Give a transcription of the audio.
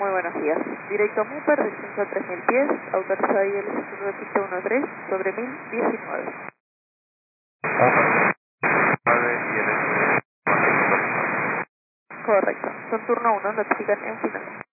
Muy buenos días. Directo a MUPER, descenso a 3000 pies, autorizada IL 713 sobre 1019. Correcto. Son turno 1, notifican en final.